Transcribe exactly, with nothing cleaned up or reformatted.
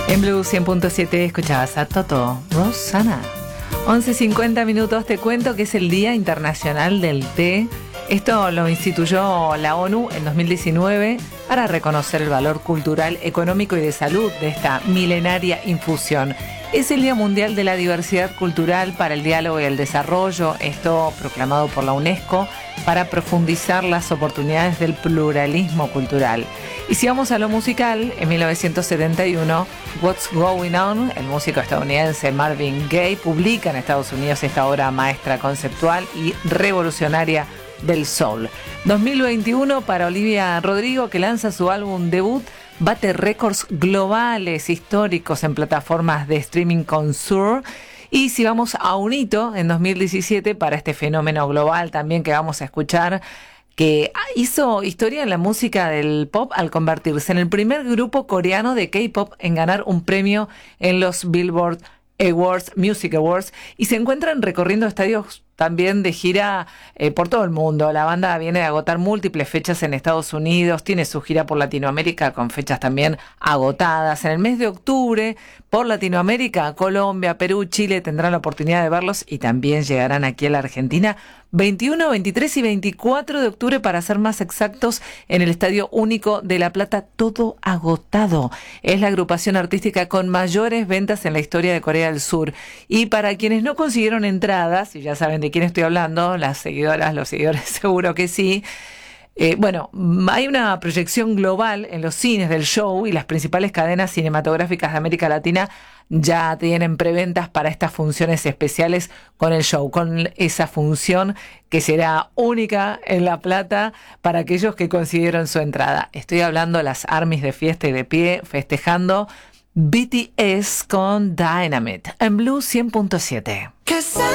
En Blue cien punto siete escuchabas a Toto Rosana. once cincuenta minutos, te cuento que es el Día Internacional del Té. Esto lo instituyó la ONU en dos mil diecinueve para reconocer el valor cultural, económico y de salud de esta milenaria infusión. Es el Día Mundial de la Diversidad Cultural para el Diálogo y el Desarrollo, esto proclamado por la UNESCO, para profundizar las oportunidades del pluralismo cultural. Y si vamos a lo musical, en mil novecientos setenta y uno, What's Going On, el músico estadounidense Marvin Gaye, publica en Estados Unidos esta obra maestra conceptual y revolucionaria del soul. dos mil veintiuno para Olivia Rodrigo, que lanza su álbum debut, bate récords globales históricos en plataformas de streaming con Sur. Y si vamos a un hito en dos mil diecisiete para este fenómeno global también que vamos a escuchar, que hizo historia en la música del pop al convertirse en el primer grupo coreano de K-pop en ganar un premio en los Billboard Awards, Music Awards, y se encuentran recorriendo estadios también de gira eh, por todo el mundo. La banda viene de agotar múltiples fechas en Estados Unidos, tiene su gira por Latinoamérica con fechas también agotadas. En el mes de octubre, por Latinoamérica, Colombia, Perú, Chile tendrán la oportunidad de verlos y también llegarán aquí a la Argentina veintiuno, veintitrés y veinticuatro de octubre, para ser más exactos, en el Estadio Único de La Plata, todo agotado. Es la agrupación artística con mayores ventas en la historia de Corea del Sur. Y para quienes no consiguieron entradas, y ya saben de quién estoy hablando, las seguidoras, los seguidores seguro que sí, eh, bueno, hay una proyección global en los cines del show y las principales cadenas cinematográficas de América Latina ya tienen preventas para estas funciones especiales con el show, con esa función que será única en La Plata para aquellos que consiguieron su entrada. Estoy hablando de las ARMYs de fiesta y de pie festejando B T S con Dynamite en Blue cien punto siete.